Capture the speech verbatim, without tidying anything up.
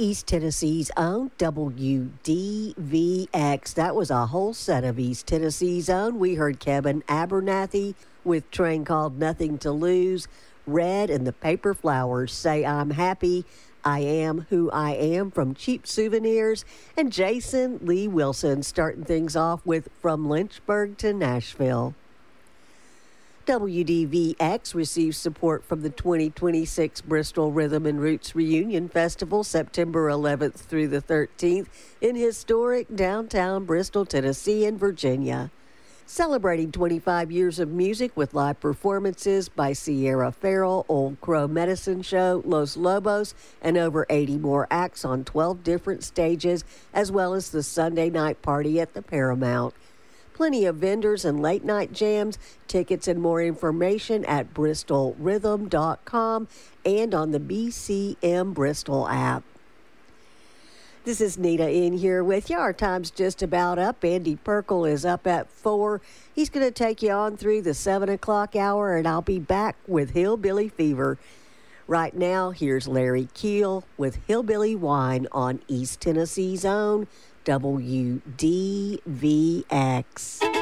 East Tennessee's own W D V X. That was a whole set of East Tennessee's own. We heard Kevin Abernathy with Train Called Nothing to Lose. Red and the Paper Flowers say I'm Happy, I Am Who I Am from Cheap Souvenirs. And Jason Lee Wilson starting things off with From Lynchburg to Nashville. W D V X receives support from the twenty twenty-six Bristol Rhythm and Roots Reunion Festival, September eleventh through the thirteenth, in historic downtown Bristol, Tennessee, and Virginia. Celebrating twenty-five years of music with live performances by Sierra Farrell, Old Crow Medicine Show, Los Lobos, and over eighty more acts on twelve different stages, as well as the Sunday night party at the Paramount. Plenty of vendors and late-night jams. Tickets and more information at bristol rhythm dot com and on the B C M Bristol app. This is Nita in here with you. Our time's just about up. Andy Perkle is up at four. He's going to take you on through the seven o'clock hour, and I'll be back with Hillbilly Fever. Right now, here's Larry Keel with Hillbilly Wine on East Tennessee's own W D V X.